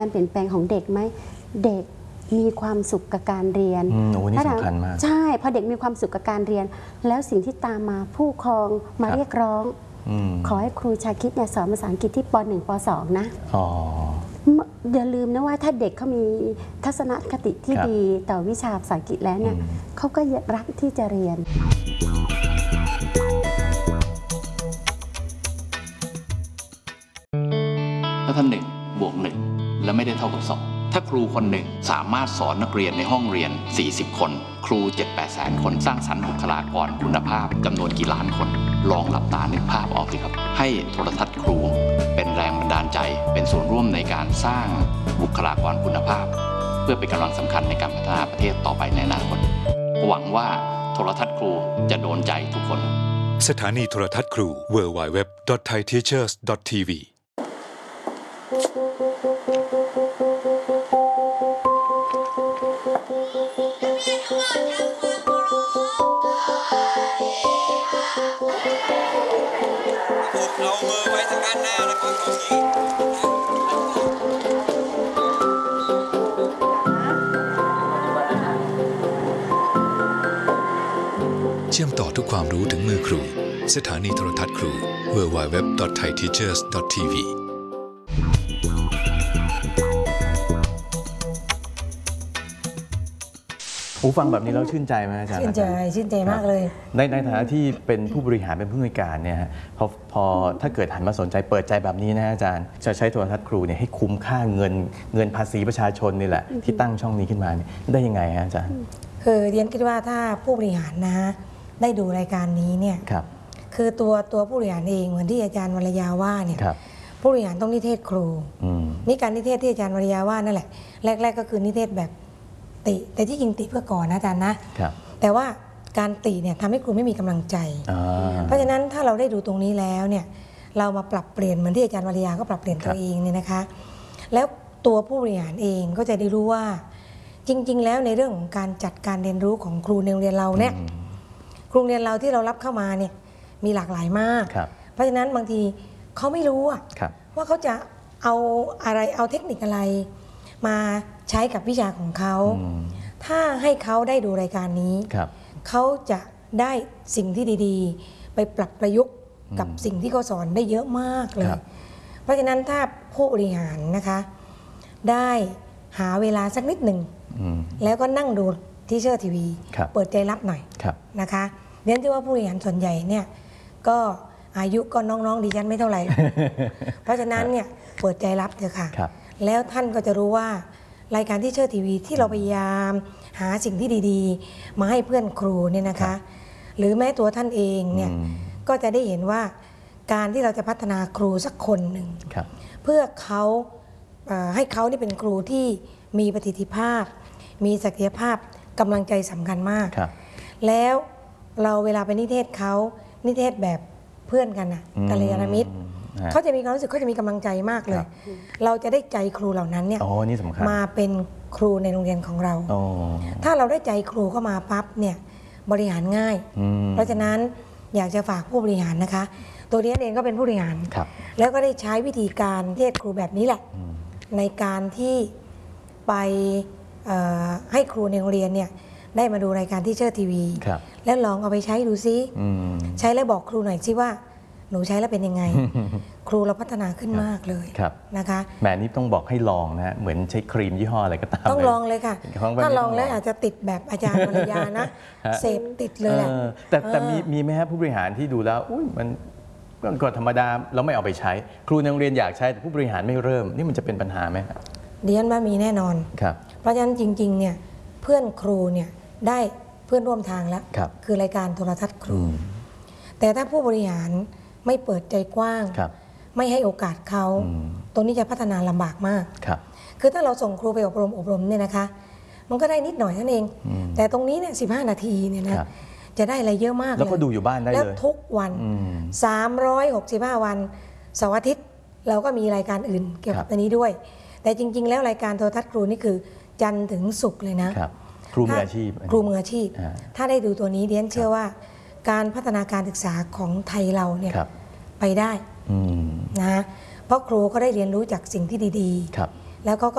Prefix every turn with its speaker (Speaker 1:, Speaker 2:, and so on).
Speaker 1: การเปลี่ยนแปลงของเด็กไหมเด็กมีความสุขกับการเรียน
Speaker 2: โอ้นี่สำคัญมาก
Speaker 1: ใช่พอเด็กมีความสุขกับการเรียนแล้วสิ่งที่ตามมาผู้ปกครองมาเรียกร้องขอให้ครูชาคิดเนี่ยสอนภาษาอังกฤษที่ป .1 ป .2 นะอย่าลืมนะว่าถ้าเด็กเขามีทัศนคติที่ดีต่อวิชาภาษาอังกฤษแล้วเนี่ยเขาก็รักที่จะเรียน
Speaker 3: ถ้าท่าน1+1และไม่ได้เท่ากับ2ถ้าครูคนหนึ่งสามารถสอนนักเรียนในห้องเรียน40คนครู 7-8 แสนคนสร้างสรรค์บุคลากรคุณภาพจำนวนกี่ล้านคนลองหลับตานึกภาพออกสิครับให้โทรทัศน์ครูเป็นแรงบันดาลใจเป็นส่วนร่วมในการสร้างบุคลากรคุณภาพเพื่อเป็นกำลังสำคัญในการพัฒนาประเทศต่อไปในอนาคตหวังว่าโทรทัศน์ครูจะโดนใจทุกคน
Speaker 4: สถานีโทรทัศน์ครู www.thaiteachers.tv
Speaker 5: เอามือไว้ทางด้านหน้านะครับตรงนี้
Speaker 4: เชื่อมต่อทุกความรู้ถึงมือครูสถานีโทรทัศน์ครู www.thaiteachers.tv
Speaker 2: ฟังแบบนี้แล้วชื่นใจไหมอาจารย์
Speaker 6: ชื่นใจมากเลย
Speaker 2: ในฐานะที่เป็นผู้บริหารเป็นผู้อำนวยการเนี่ยพอถ้าเกิดหันมาสนใจเปิดใจแบบนี้นะอาจารย์จะใช้โทรทัศน์ครูเนี่ยให้คุ้มค่าเงินภาษีประชาชนนี่แหละที่ตั้งช่องนี้ขึ้นมาได้ยังไงอาจารย์
Speaker 6: เรียนคิดว่าถ้าผู้บริหารนะได้ดูรายการนี้เนี่ยคือตัวผู้บริหารเองเหมือนที่อาจารย์วรยาว่าเนี่ยผู้บริหารต้องนิเทศครูนี่การนิเทศที่อาจารย์วรยาว่านั่นแหละแรกๆก็คือนิเทศแบบติแต่ที่จริงติเพื่อก่อนนะอาจารย์นะแต่ว่าการติเนี่ยทำให้ครูไม่มีกำลังใจเพราะฉะนั้นถ้าเราได้ดูตรงนี้แล้วเนี่ยเรามาปรับเปลี่ยนเหมือนที่อาจารย์วรยาก็ปรับเปลี่ยนตัวเองเนี่ยนะคะแล้วตัวผู้บริหารเองก็จะได้รู้ว่าจริงๆแล้วในเรื่องของการจัดการเรียนรู้ของครูในโรงเรียนเราเนี่ยครูเรียนเราที่เรารับเข้ามาเนี่ยมีหลากหลายมากเพราะฉะนั้นบางทีเขาไม่รู้ว่าเขาจะเอาอะไรเอาเทคนิคอะไรมาใช้กับวิชาของเขาถ้าให้เขาได้ดูรายการนี้เขาจะได้สิ่งที่ดีๆไปปรับประยุกต์กับสิ่งที่เขาสอนได้เยอะมากเลยเพราะฉะนั้นถ้าผู้บริหารนะคะได้หาเวลาสักนิดหนึ่งแล้วก็นั่งดูTeacher TVเปิดใจรับหน่อยนะคะเรียนที่ว่าผู้บริหารส่วนใหญ่เนี่ยก็อายุก็น้องๆดิฉันไม่เท่าไหร่ เพราะฉะนั้นเนี่ยเปิดใจรับเถอะค่ะแล้วท่านก็จะรู้ว่ารายการTeacher TVที่เราพยายามหาสิ่งที่ดีๆมาให้เพื่อนครูเนี่ยนะคะหรือแม้ตัวท่านเองเนี่ยก็จะได้เห็นว่าการที่เราจะพัฒนาครูสักคนหนึ่งเพื่อเขาให้เขานี่เป็นครูที่มีประสิทธิภาพมีศักยภาพกำลังใจสำคัญมากแล้วเราเวลาไปนิเทศเขานิเทศแบบเพื่อนกันนะกัลยาณมิตรเขาจะมีความรู้สึกเขาจะมีกำลังใจมากเลยเราจะได้ใจครูเหล่านั้นเนี่ยมาเป็นครูในโรงเรียนของเราถ้าเราได้ใจครูเข้ามาปั๊บเนี่ยบริหารง่ายเพราะฉะนั้นอยากจะฝากผู้บริหารนะคะตัวนี้เองก็เป็นผู้บริหารแล้วก็ได้ใช้วิธีการเทศครูแบบนี้แหละในการที่ไปให้ครูในโรงเรียนเนี่ยได้มาดูรายการTeacher TVแล้วลองเอาไปใช้ดูซิใช้แล้วบอกครูหน่อยซิว่าหนูใช้แล้วเป็นยังไง ครูเราพัฒนาขึ้นมากเลยนะคะ
Speaker 2: แม่นี่ต้องบอกให้ลองนะเหมือนใช้ครีมยี่ห้ออะไรก็ตาม
Speaker 6: ต้องลองเลยค่ะถ้าลองแล้วอาจจะติดแบบอาจารย์วรยานะเสพติดเลยแหละ
Speaker 2: แต่มีไหมครับผู้บริหารที่ดูแล้วมันก็ธรรมดาเราไม่เอาไปใช้ครูในโรงเรียนอยากใช้แต่ผู้บริหารไม่เริ่มนี่มันจะเป็นปัญหาไหม
Speaker 6: เรียนว่ามีแน่นอนเพราะฉะนั้นจริงๆเนี่ยเพื่อนครูเนี่ยได้เพื่อนร่วมทางแล้วคือรายการโทรทัศน์ครูแต่ถ้าผู้บริหารไม่เปิดใจกว้างไม่ให้โอกาสเขาตรงนี้จะพัฒนาลำบากมากคือถ้าเราส่งครูไปอบรมเนี่ยนะคะมันก็ได้นิดหน่อยนั่นเองแต่ตรงนี้เนี่ย15 นาทีเนี่ยนะจะได้อะไรเยอะมากเลย
Speaker 2: แล้วก็ดูอยู่บ้านได้เลย
Speaker 6: แล้วทุกวัน365 วันเสาร์อาทิตย์เราก็มีรายการอื่นเกี่ยวกับอันนี้ด้วยแต่จริงๆแล้วรายการโทรทัศน์ครูนี่คือจันทร์ถึงศุกร์เลยนะ
Speaker 2: ครูมืออาชีพ
Speaker 6: ถ้าได้ดูตัวนี้เรียนเชื่อว่าการพัฒนาการศึกษาของไทยเราเนี่ยไปได้นะเพราะครูก็ได้เรียนรู้จากสิ่งที่ดีๆแล้วก็